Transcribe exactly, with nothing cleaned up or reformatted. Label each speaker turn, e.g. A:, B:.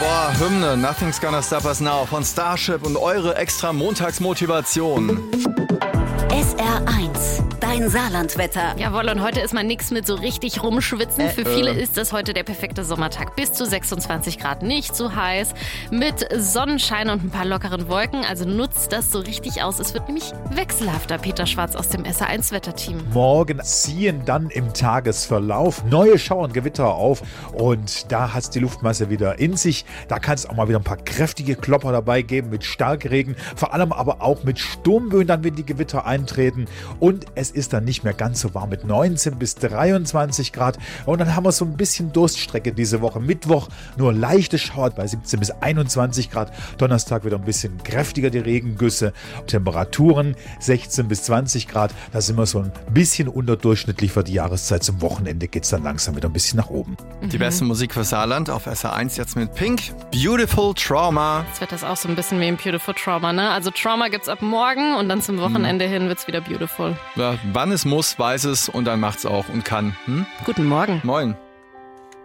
A: Boah, Hymne, Nothing's Gonna Stop Us Now von Starship und eure extra Montagsmotivation.
B: S R eins, dein Saarlandwetter.
C: Jawohl, und heute ist mal nichts mit so richtig rumschwitzen.
A: Äh,
C: Für viele
A: äh.
C: ist das heute der perfekte Sommertag. Bis zu sechsundzwanzig Grad, nicht zu heiß, mit Sonnenschein und ein paar lockeren Wolken. Also nutzt das so richtig aus. Es wird nämlich wechselhafter. Peter Schwarz aus dem S R eins Wetterteam.
D: Morgen ziehen dann im Tagesverlauf neue Schauer und Gewitter auf und da hat es die Luftmasse wieder in sich. Da kann es auch mal wieder ein paar kräftige Klopper dabei geben mit Starkregen, vor allem aber auch mit Sturmböen, dann wenn die Gewitter eintreten und es ist dann nicht mehr ganz so warm mit neunzehn bis dreiundzwanzig Grad und dann haben wir so ein bisschen Durststrecke diese Woche. Mittwoch nur leichte Schauer bei siebzehn bis einundzwanzig Grad, Donnerstag wieder ein bisschen kräftiger die Regengüsse, Temperaturen sechzehn bis zwanzig Grad, da sind wir so ein bisschen unterdurchschnittlich für die Jahreszeit. Zum Wochenende geht es dann langsam wieder ein bisschen nach oben.
A: Die beste Musik für Saarland auf S R eins jetzt mit Pink. Beautiful Trauma.
C: Jetzt wird das auch so ein bisschen wie ein Beautiful Trauma, ne? Also Trauma gibt's ab morgen und dann zum Wochenende hin wird's wieder beautiful.
A: Ja, wann es muss, weiß es und dann macht's auch und kann. Hm?
C: Guten Morgen.
A: Moin.